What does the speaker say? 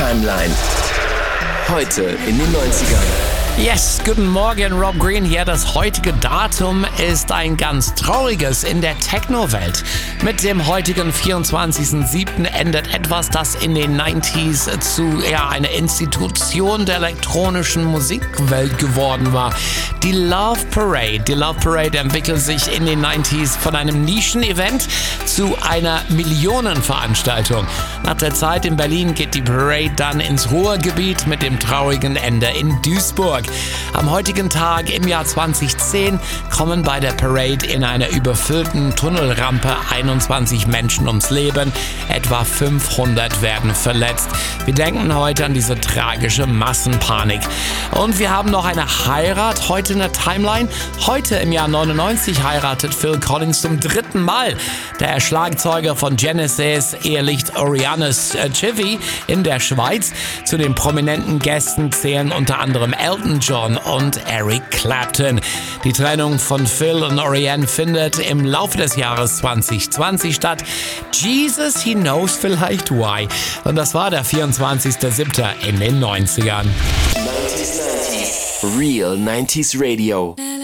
Timeline. Heute in den 90ern. Yes, guten Morgen, Rob Green hier. Das heutige Datum ist ein ganz trauriges in der Techno-Welt. Mit dem heutigen 24.07. endet etwas, das in den 90s zu einer Institution der elektronischen Musikwelt geworden war. Die Love Parade. Die Love Parade entwickelt sich in den 90s von einem Nischen-Event zu einer Millionenveranstaltung. Nach der Zeit in Berlin geht die Parade dann ins Ruhrgebiet mit dem traurigen Ende in Duisburg. Am heutigen Tag im Jahr 2010 kommen bei der Parade in einer überfüllten Tunnelrampe 21 Menschen ums Leben. Etwa 500 werden verletzt. Wir denken heute an diese tragische Massenpanik. Und wir haben noch eine Heirat heute in der Timeline. Heute im Jahr 99 heiratet Phil Collins zum 3. Mal. Der Schlagzeuger von Genesis ehelicht Oriana Chivy in der Schweiz. Zu den prominenten Gästen zählen unter anderem Elton John und Eric Clapton. Die Trennung von Phil und Oriane findet im Laufe des Jahres 2020 statt. Jesus, he knows vielleicht why. Und das war der 24.07. in den 90ern. 90s. Real 90s Radio.